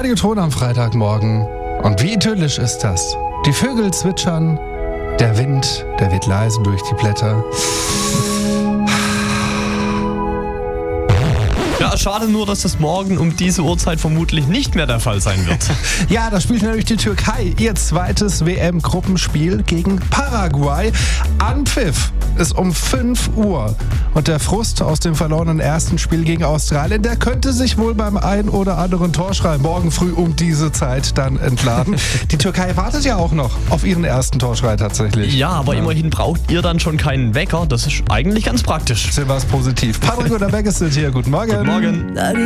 Radioton am Freitagmorgen. Und wie idyllisch ist das? Die Vögel zwitschern, der Wind, der weht leise durch die Blätter. Ja, schade nur, dass das morgen um diese Uhrzeit vermutlich nicht mehr der Fall sein wird. Ja, da spielt nämlich die Türkei ihr zweites WM-Gruppenspiel gegen Paraguay. Anpfiff ist um 5 Uhr. Und der Frust aus dem verlorenen ersten Spiel gegen Australien, der könnte sich wohl beim ein oder anderen Torschrei morgen früh um diese Zeit dann entladen. Die Türkei wartet ja auch noch auf ihren ersten Torschrei tatsächlich. Ja, aber immerhin braucht ihr dann schon keinen Wecker. Das ist eigentlich ganz praktisch. Ist ja was positiv. Patrick oder Beck ist hier. Guten Morgen. Guten Morgen.